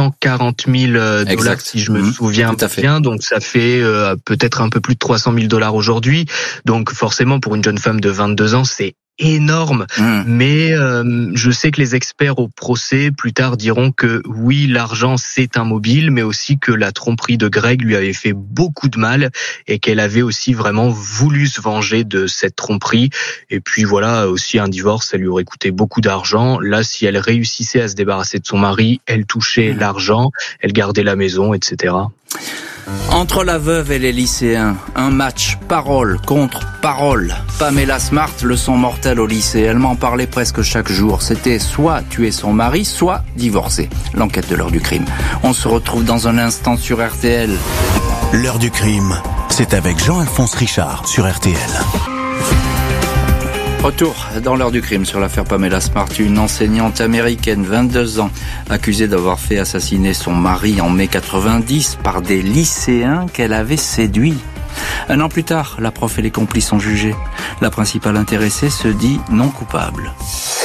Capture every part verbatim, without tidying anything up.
cent quarante mille dollars, si je me mmh, souviens bien. Donc ça fait euh, peut-être un peu plus de trois cent mille dollars aujourd'hui. Donc forcément, pour une jeune femme de vingt-deux ans, c'est énorme, mmh. mais euh, je sais que les experts au procès plus tard diront que oui, l'argent c'est un mobile, mais aussi que la tromperie de Greg lui avait fait beaucoup de mal et qu'elle avait aussi vraiment voulu se venger de cette tromperie. Et puis voilà, aussi un divorce, ça lui aurait coûté beaucoup d'argent. Là, si elle réussissait à se débarrasser de son mari, elle touchait mmh. l'argent, elle gardait la maison, et cetera. Entre la veuve et les lycéens, un match parole contre parole. Pamela Smart, leçon mortelle au lycée. Elle m'en parlait presque chaque jour. C'était soit tuer son mari, soit divorcer. L'enquête de l'heure du crime. On se retrouve dans un instant sur R T L. L'heure du crime, c'est avec Jean-Alphonse Richard sur R T L. Retour dans l'heure du crime sur l'affaire Pamela Smart, une enseignante américaine, vingt-deux ans, accusée d'avoir fait assassiner son mari en mai quatre-vingt-dix par des lycéens qu'elle avait séduits. Un an plus tard, la prof et les complices sont jugés. La principale intéressée se dit non coupable.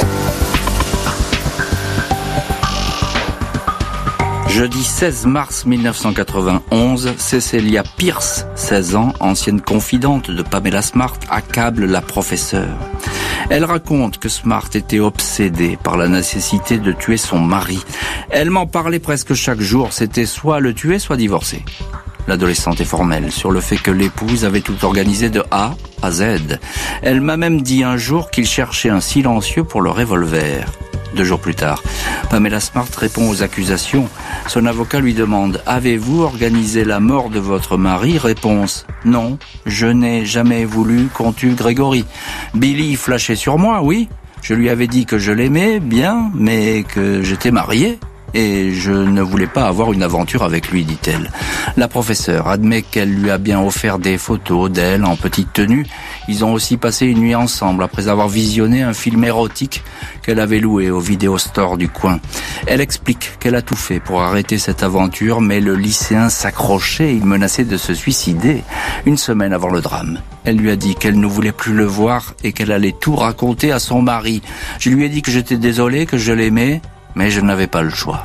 Jeudi seize mars mille neuf cent quatre-vingt-onze, Cecilia Pierce, seize ans, ancienne confidente de Pamela Smart, accable la professeure. Elle raconte que Smart était obsédée par la nécessité de tuer son mari. Elle m'en parlait presque chaque jour, c'était soit le tuer, soit divorcer. L'adolescente est formelle sur le fait que l'épouse avait tout organisé de A à Z. Elle m'a même dit un jour qu'il cherchait un silencieux pour le revolver. Deux jours plus tard, Pamela Smart répond aux accusations. Son avocat lui demande « Avez-vous organisé la mort de votre mari ?» Réponse « Non, je n'ai jamais voulu qu'on tue Grégory. Billy flashait sur moi, oui. Je lui avais dit que je l'aimais bien, mais que j'étais mariée. Et je ne voulais pas avoir une aventure avec lui, dit-elle. La professeure admet qu'elle lui a bien offert des photos d'elle en petite tenue. Ils ont aussi passé une nuit ensemble après avoir visionné un film érotique qu'elle avait loué au vidéo store du coin. Elle explique qu'elle a tout fait pour arrêter cette aventure, mais le lycéen s'accrochait, il menaçait de se suicider. Une semaine avant le drame, elle lui a dit qu'elle ne voulait plus le voir et qu'elle allait tout raconter à son mari. Je lui ai dit que j'étais désolée, que je l'aimais, mais je n'avais pas le choix.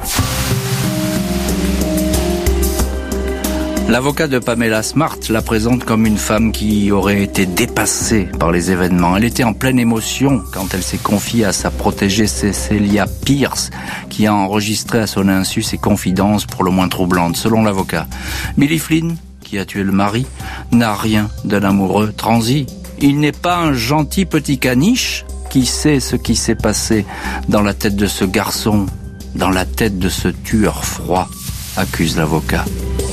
L'avocat de Pamela Smart la présente comme une femme qui aurait été dépassée par les événements. Elle était en pleine émotion quand elle s'est confiée à sa protégée Cecilia Pierce, qui a enregistré à son insu ses confidences pour le moins troublantes. Selon l'avocat, Billy Flynn, qui a tué le mari, n'a rien d'un amoureux transi. Il n'est pas un gentil petit caniche qui sait ce qui s'est passé dans la tête de ce garçon, dans la tête de ce tueur froid, accuse l'avocat.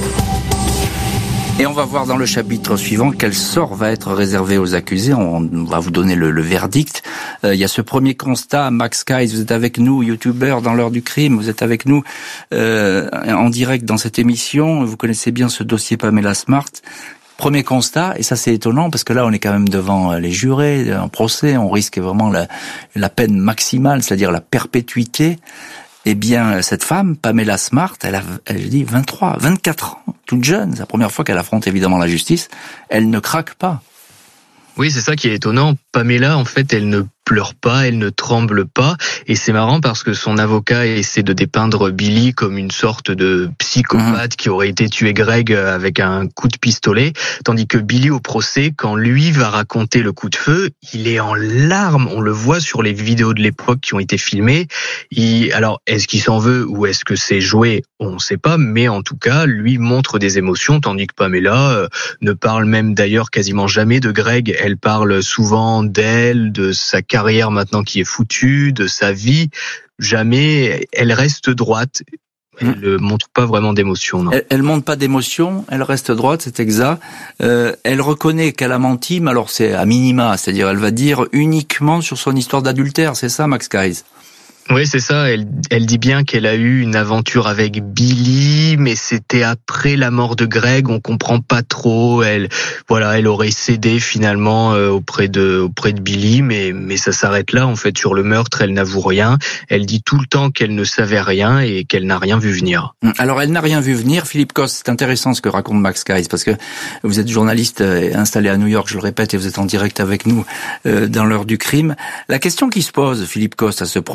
Et on va voir dans le chapitre suivant quel sort va être réservé aux accusés. On va vous donner le, le verdict. Euh, il y a ce premier constat. Max Kais, vous êtes avec nous, youtubeur dans l'heure du crime. Vous êtes avec nous euh, en direct dans cette émission. Vous connaissez bien ce dossier Pamela Smart. Premier constat, et ça c'est étonnant parce que là on est quand même devant les jurés, un procès, on risque vraiment la, la peine maximale, c'est-à-dire la perpétuité. Eh bien, cette femme, Pamela Smart, elle a, elle dit vingt-trois, vingt-quatre ans, toute jeune, c'est la première fois qu'elle affronte évidemment la justice, elle ne craque pas. Oui, c'est ça qui est étonnant. Pamela, en fait, elle ne pleure pas, elle ne tremble pas. Et c'est marrant parce que son avocat essaie de dépeindre Billy comme une sorte de psychopathe mmh. qui aurait été tué Greg avec un coup de pistolet. Tandis que Billy, au procès, quand lui va raconter le coup de feu, il est en larmes. On le voit sur les vidéos de l'époque qui ont été filmées. Il... Alors, est-ce qu'il s'en veut ou est-ce que c'est joué? On ne sait pas. Mais en tout cas, lui montre des émotions, tandis que Pamela euh, ne parle même d'ailleurs quasiment jamais de Greg. Elle parle souvent d'elle, de sa carrière maintenant qui est foutue, de sa vie. Jamais, elle reste droite. Elle ne mmh. montre pas vraiment d'émotion. Non. Elle, elle montre pas d'émotion, elle reste droite, c'est exact. Euh, elle reconnaît qu'elle a menti, mais alors c'est à minima, c'est-à-dire elle va dire uniquement sur son histoire d'adultère, c'est ça Max Kais? Oui, c'est ça. Elle, elle dit bien qu'elle a eu une aventure avec Billy, mais c'était après la mort de Greg. On comprend pas trop. Elle, voilà, elle aurait cédé finalement euh, auprès de auprès de Billy, mais mais ça s'arrête là. En fait, sur le meurtre, elle n'avoue rien. Elle dit tout le temps qu'elle ne savait rien et qu'elle n'a rien vu venir. Alors, elle n'a rien vu venir. Philippe Coste, c'est intéressant ce que raconte Max Kais, parce que vous êtes journaliste installé à New York, je le répète, et vous êtes en direct avec nous euh, dans l'heure du crime. La question qui se pose, Philippe Coste, à ce procès, c'est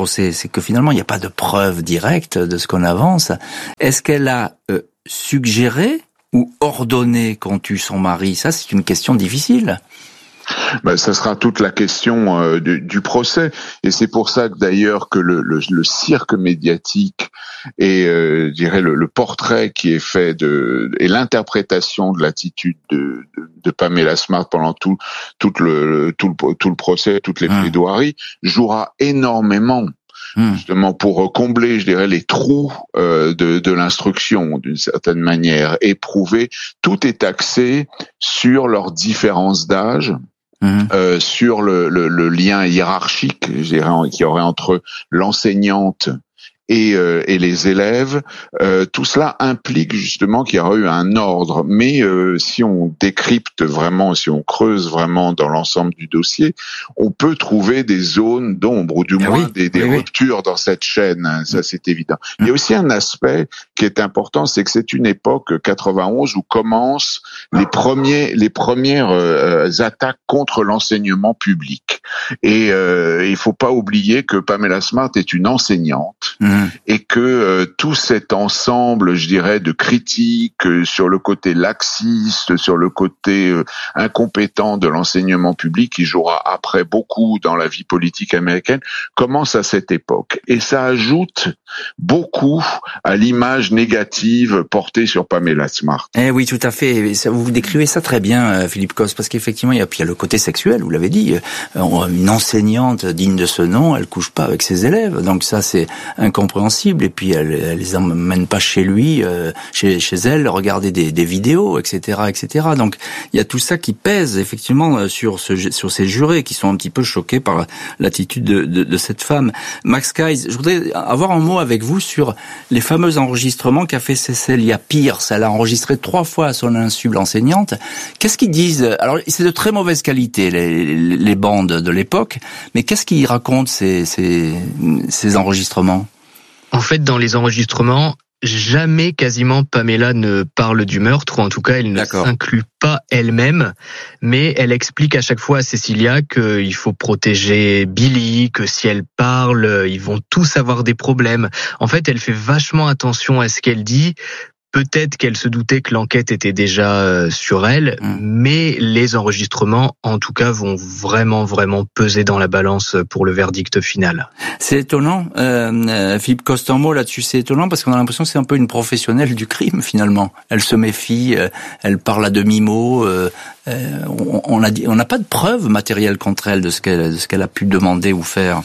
c'est que finalement, il n'y a pas de preuve directe de ce qu'on avance. Est-ce qu'elle a euh, suggéré ou ordonné qu'on tue son mari? Ça, c'est une question difficile. Ben, ça sera toute la question euh, du, du procès, et c'est pour ça que d'ailleurs que le, le, le cirque médiatique et euh, je dirais le, le portrait qui est fait de et l'interprétation de l'attitude de, de, de Pamela Smart pendant tout tout le tout le tout le procès, toutes les mmh. plaidoiries jouera énormément. Justement pour combler, je dirais, les trous euh, de, de l'instruction d'une certaine manière, et prouver tout est axé sur leurs différences d'âge. Mmh. Euh, sur le, le, le lien hiérarchique, je dirais, qu'il y aurait entre l'enseignante et, euh, et les élèves. Euh, tout cela implique justement qu'il y aura eu un ordre. Mais euh, si on décrypte vraiment, si on creuse vraiment dans l'ensemble du dossier, on peut trouver des zones d'ombre, ou du ah moins oui, des, des oui, ruptures oui. dans cette chaîne. Ça, c'est évident. Mmh. Il y a aussi un aspect qui est important, c'est que c'est une époque quatre-vingt-onze où commencent les premiers, les premières euh, attaques contre l'enseignement public. Et euh, il faut pas oublier que Pamela Smart est une enseignante. Mmh. Et que euh, tout cet ensemble, je dirais, de critiques euh, sur le côté laxiste, sur le côté euh, incompétent de l'enseignement public, qui jouera après beaucoup dans la vie politique américaine, commence à cette époque. Et ça ajoute beaucoup à l'image négative portée sur Pamela Smart. Eh oui, tout à fait. Vous décrivez ça très bien, Philippe Cos, parce qu'effectivement, il y a, puis il y a le côté sexuel, vous l'avez dit. Une enseignante digne de ce nom, elle couche pas avec ses élèves. Donc ça, c'est incompréhensible. Et puis elle, elle les emmène pas chez lui, euh, chez, chez elle, regarder des, des vidéos, et cetera, et cetera. Donc il y a tout ça qui pèse effectivement sur ce, sur ces jurés qui sont un petit peu choqués par l'attitude de, de, de cette femme. Max Keiss, je voudrais avoir un mot avec vous sur les fameux enregistrements qu'a fait Cecelia Pierce. Elle a enregistré trois fois à son insu l'enseignante. Qu'est-ce qu'ils disent? Alors c'est de très mauvaise qualité les, les bandes de l'époque, mais qu'est-ce qu'ils racontent ces, ces, ces enregistrements? En fait, dans les enregistrements, jamais quasiment Pamela ne parle du meurtre, ou en tout cas elle ne D'accord. s'inclut pas elle-même, mais elle explique à chaque fois à Cecelia qu'il faut protéger Billy, que si elle parle, ils vont tous avoir des problèmes. En fait, elle fait vachement attention à ce qu'elle dit. Peut-être qu'elle se doutait que l'enquête était déjà sur elle, mmh. mais les enregistrements, en tout cas, vont vraiment, vraiment peser dans la balance pour le verdict final. C'est étonnant, euh, Philippe Cos, un mot là-dessus, c'est étonnant parce qu'on a l'impression que c'est un peu une professionnelle du crime, finalement. Elle se méfie, euh, elle parle à demi-mot, euh, euh, on, on a dit, on n'a pas de preuves matérielles contre elle de ce qu'elle, de ce qu'elle a pu demander ou faire.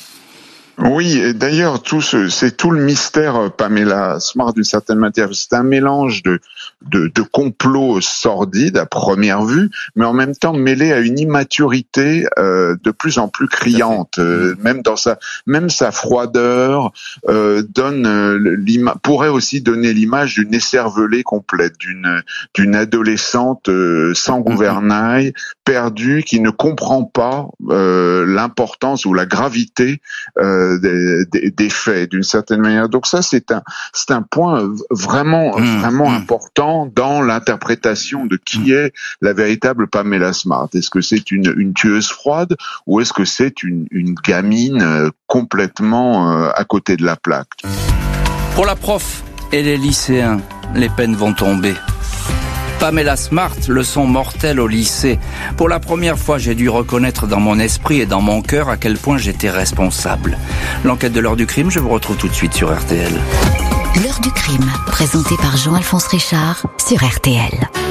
Oui, et d'ailleurs, tout ce, c'est tout le mystère Pamela Smart d'une certaine manière. C'est un mélange de, de, de complots sordides à première vue, mais en même temps mêlé à une immaturité euh, de plus en plus criante. Euh, même dans sa, même sa froideur euh, donne euh, l'ima- pourrait aussi donner l'image d'une écervelée complète, d'une, d'une adolescente euh, sans gouvernail, perdue, qui ne comprend pas euh, l'importance ou la gravité euh, Des, des, des faits d'une certaine manière. Donc ça, c'est un, c'est un point vraiment, mmh, vraiment mmh. important dans l'interprétation de qui mmh. est la véritable Pamela Smart. Est-ce que c'est une, une tueuse froide ou est-ce que c'est une, une gamine complètement à côté de la plaque? Pour la prof et les lycéens, les peines vont tomber. Pamela Smart, leçon mortelle au lycée. Pour la première fois, j'ai dû reconnaître dans mon esprit et dans mon cœur à quel point j'étais responsable. L'enquête de l'heure du crime, je vous retrouve tout de suite sur R T L. L'heure du crime, présentée par Jean-Alphonse Richard sur R T L.